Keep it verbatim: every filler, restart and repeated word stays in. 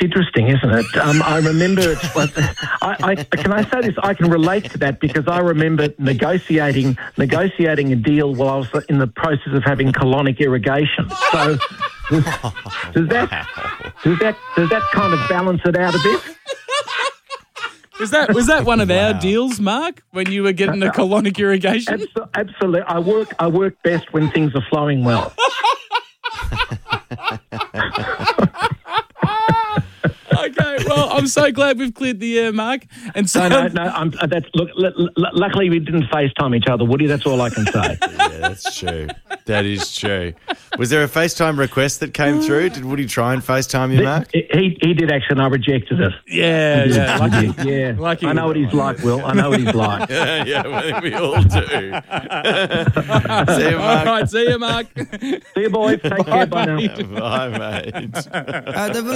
interesting, isn't it? Um, I remember, it, I, I, can I say this? I can relate to that because I remember negotiating negotiating a deal while I was in the process of having colonic irrigation. So does, does that does that does that kind of balance it out a bit? Was that was that one of Wow. our deals, Mark, when you were getting the colonic irrigation? Abso- absolutely. I work I work best when things are flowing well. Okay, well, I'm so glad we've cleared the air, Mark. And so, No, no, no. I'm, uh, that's look. L- l- luckily, we didn't FaceTime each other, Woody. That's all I can say. Yeah, that's true. That is true. Was there a FaceTime request that came through? Did Woody try and FaceTime you, Mark? He, he he did actually, and I rejected it. yeah, yeah, lucky. Yeah, Lucky I know what he's like, Will. I know what he's like. Yeah, yeah, I think we all do. See you, All Mark. right, see you, Mark. See you, boys. Take care. Bye now. mate. Bye, mate. Uh, the